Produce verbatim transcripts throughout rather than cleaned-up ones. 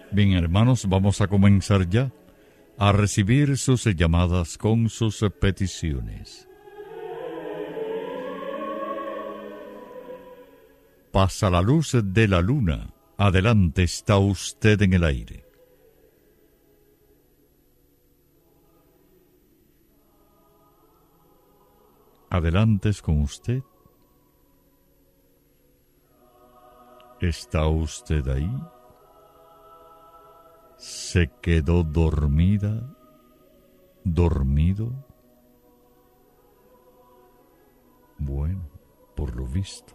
Bien, hermanos, vamos a comenzar ya a recibir sus llamadas con sus peticiones. Pasa la luz de la luna. Adelante, está usted en el aire. Adelante es con usted. ¿Está usted ahí? ¿Se quedó dormida? ¿Dormido? Bueno, por lo visto.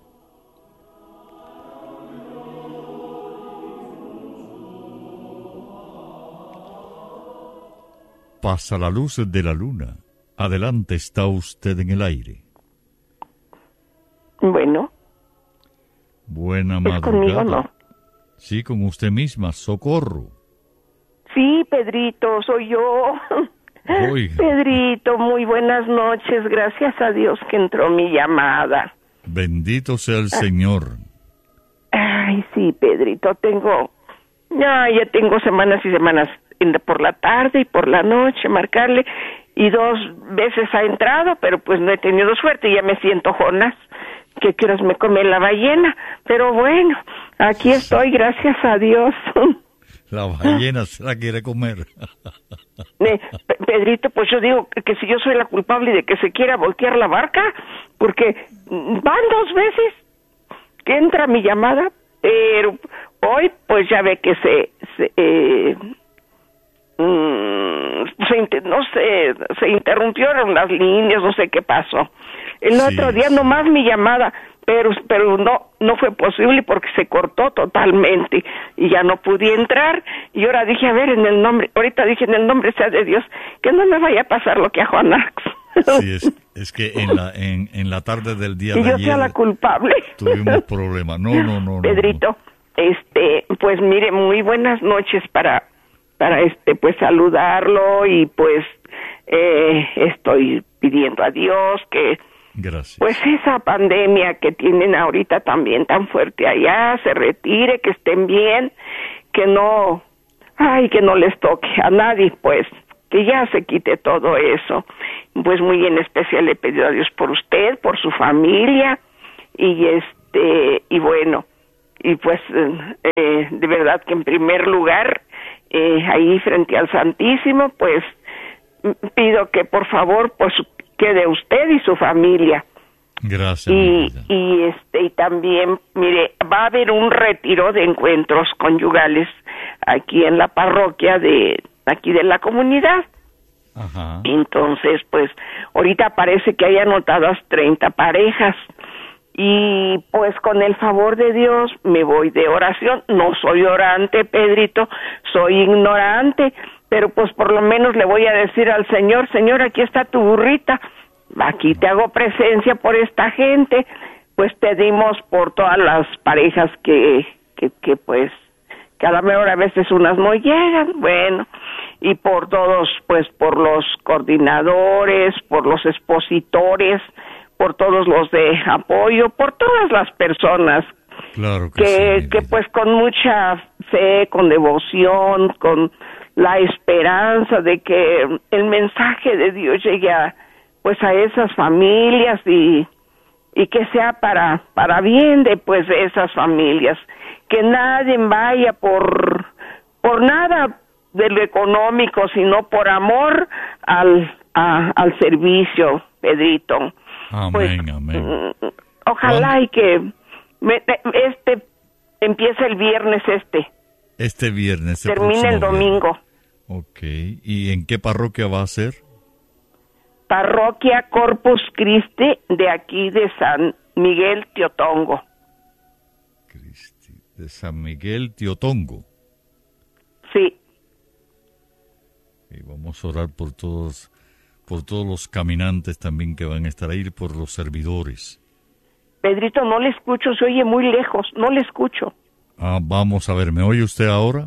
Pasa la luz de la luna. Adelante, está usted en el aire. Bueno. Buena ¿Es madrugada. conmigo, no? Sí, con usted misma, Socorro. Sí, Pedrito, soy yo. Oiga. Pedrito, muy buenas noches. Gracias a Dios que entró mi llamada. Bendito sea el Señor. Ay, sí, Pedrito, tengo... Ya, ya tengo semanas y semanas en- por la tarde y por la noche marcarle, y dos veces ha entrado, pero pues no he tenido suerte y ya me siento Jonás, que quieras me come la ballena, pero bueno, aquí estoy, gracias a Dios. La ballena se la quiere comer. Eh, Pe- Pedrito, pues yo digo que, que si yo soy la culpable de que se quiera voltear la barca, porque mm, van dos veces que entra mi llamada, pero hoy pues ya ve que se, se eh, mm, se inter- no sé, se interrumpieron las líneas, no sé qué pasó. El Sí, otro día sí. nomás mi llamada, pero pero no no fue posible porque se cortó totalmente y ya no pude entrar, y ahora dije, a ver, en el nombre, ahorita dije, en el nombre sea de Dios, que no me vaya a pasar lo que a Juanax. Sí, es, es que en la, en, en la tarde del día Y de yo ayer sea la culpable. tuvimos problemas. No, no, no, no. Pedrito, este, pues mire, muy buenas noches para, para este, pues saludarlo, y pues eh, estoy pidiendo a Dios que Gracias. pues esa pandemia que tienen ahorita también tan fuerte allá se retire, que estén bien, que no, ay, que no les toque a nadie, pues, que ya se quite todo eso. Pues muy en especial le he pedido a Dios por usted, por su familia, y este, y bueno, y pues eh, de verdad que en primer lugar, eh, ahí frente al Santísimo, pues m- pido que por favor, pues quede usted y su familia. Gracias. mi Y, vida. y este y también, mire, va a haber un retiro de encuentros conyugales aquí en la parroquia de aquí de la comunidad. Ajá. Entonces, pues, ahorita parece que hay anotadas treinta parejas, y pues con el favor de Dios me voy de oración. No soy orante, Pedrito, soy ignorante, pero pues por lo menos le voy a decir al Señor, Señor, aquí está tu burrita, aquí te hago presencia por esta gente. Pues pedimos por todas las parejas que, que, que pues, que a lo mejor a veces unas no llegan, bueno, y por todos, pues por los coordinadores, por los expositores, por todos los de apoyo, por todas las personas Claro que, que, sí, mi que vida. pues con mucha fe, con devoción, con la esperanza de que el mensaje de Dios llegue a, pues a esas familias, y y que sea para para bien de pues de esas familias, que nadie vaya por por nada de lo económico, sino por amor al a- al servicio, Pedrito. Amén, Pues, amén. mm, ojalá y que me- este empiece el viernes, este Este viernes. este termine el próximo viernes. domingo. Ok. ¿Y en qué parroquia va a ser? Parroquia Corpus Christi de aquí de San Miguel Teotongo. Cristi, de San Miguel Teotongo. Sí. Y vamos a orar por todos, por todos los caminantes también que van a estar ahí, por los servidores. Pedrito, no le escucho, se oye muy lejos, no le escucho. Ah, vamos a ver, ¿me oye usted ahora?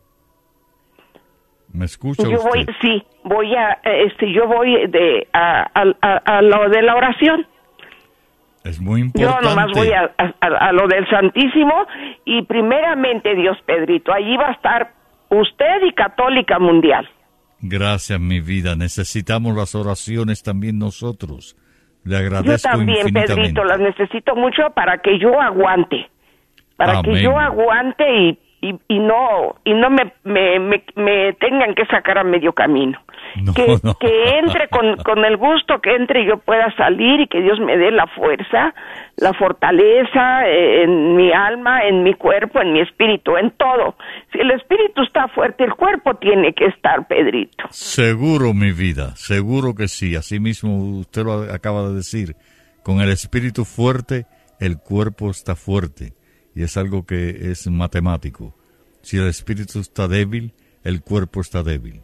¿Me escucha Yo usted? voy, sí, voy a, este, yo voy de a, a, a, a lo de la oración. Es muy Yo importante. nomás voy a, a, a lo del Santísimo, y primeramente Dios, Pedrito, allí va a estar usted y Católica Mundial. Gracias, mi vida. Necesitamos las oraciones también nosotros. Le agradezco Yo también, infinitamente. Pedrito, las necesito mucho para que yo aguante. Para Amén. que yo aguante y, y, y no y no me, me, me, me tengan que sacar a medio camino. No, que, no. que entre con, con el gusto que entre y yo pueda salir y que Dios me dé la fuerza, la fortaleza eh, en mi alma, en mi cuerpo, en mi espíritu, en todo. Si el espíritu está fuerte, el cuerpo tiene que estar, Pedrito. Seguro, mi vida, seguro que sí. Así mismo usted lo acaba de decir. Con el espíritu fuerte, el cuerpo está fuerte. Y es algo que es matemático. Si el espíritu está débil, el cuerpo está débil.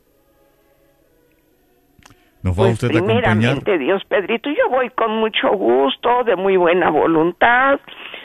¿Nos va Pues usted a acompañar? primeramente, Dios, Pedrito, yo voy con mucho gusto, de muy buena voluntad.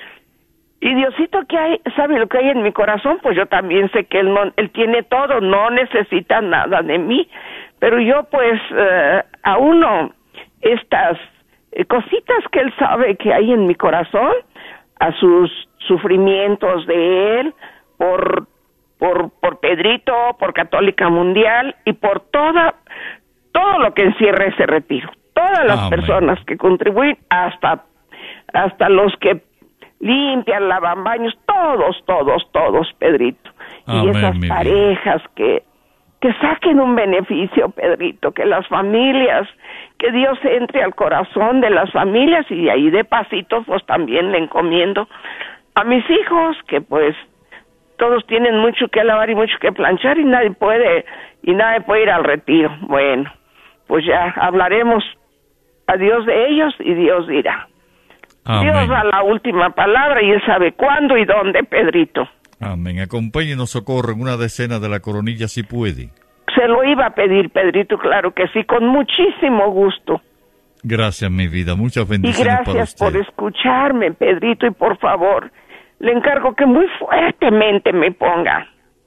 Y Diosito, ¿qué hay? ¿Sabe lo que hay en mi corazón? Pues yo también sé que Él, no, él tiene todo, no necesita nada de mí. Pero yo, pues, eh, a uno, estas eh, cositas que Él sabe que hay en mi corazón, a sus sufrimientos de Él, por, por, por Pedrito, por Católica Mundial y por toda... todo lo que encierra ese retiro, todas las Amén. personas que contribuyen, hasta hasta los que limpian, lavan baños, todos, todos, todos, Pedrito. Amén, y esas mi vida. parejas que, que saquen un beneficio, Pedrito, que las familias, que Dios entre al corazón de las familias y ahí de pasito, pues también le encomiendo a mis hijos, que pues todos tienen mucho que lavar y mucho que planchar y nadie puede, y nadie puede ir al retiro. Bueno, pues ya hablaremos a Dios de ellos y Dios dirá. Amén. Dios da la última palabra y Él sabe cuándo y dónde, Pedrito. Amén. Acompáñenos, Socorro, en una decena de la coronilla si puede. Se lo iba a pedir, Pedrito, claro que sí, con muchísimo gusto. Gracias, mi vida. Muchas Y bendiciones para gracias usted. por escucharme, Pedrito, y por favor, le encargo que muy fuertemente me ponga.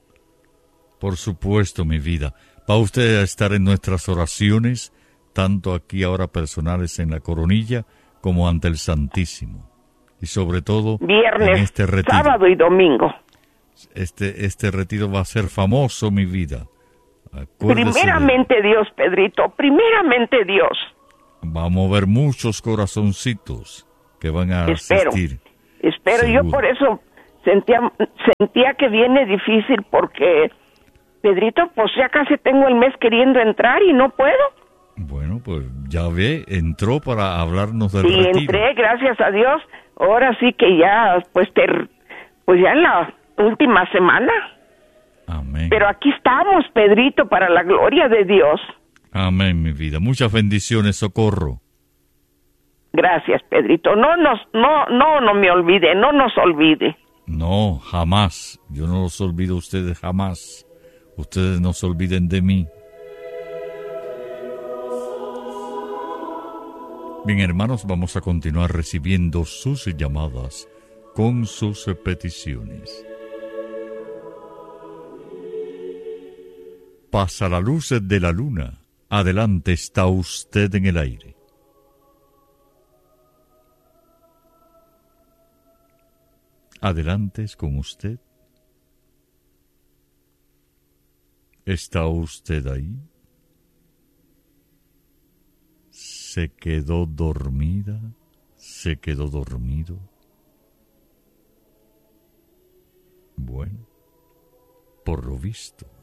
Por supuesto, mi vida. Va usted a estar en nuestras oraciones, tanto aquí ahora personales en la coronilla, como ante el Santísimo. Y sobre todo, Viernes, en este retiro. sábado y domingo. Este, este retiro va a ser famoso, mi vida. Acuérdese Primeramente Dios, Pedrito, primeramente Dios. de- Va a mover muchos corazoncitos que van a Espero, asistir. espero. Seguro. Yo por eso sentía, sentía que viene difícil porque, Pedrito, pues ya casi tengo el mes queriendo entrar y no puedo. Bueno, pues ya ve, entró para hablarnos del Y retiro. entré, gracias a Dios. Ahora sí que ya, pues, ter, pues ya en la última semana. Amén. Pero aquí estamos, Pedrito, para la gloria de Dios. Amén, mi vida. Muchas bendiciones, Socorro. Gracias, Pedrito. No nos, no, no, no me olvide, no nos olvide. No, jamás. Yo no los olvido a ustedes jamás. Ustedes no se olviden de mí. Bien, hermanos, vamos a continuar recibiendo sus llamadas con sus peticiones. Pasa la luz de la luna. Adelante, está usted en el aire. Adelante, es con usted. ¿Está usted ahí? ¿Se quedó dormida? ¿Se quedó dormido? Bueno, por lo visto,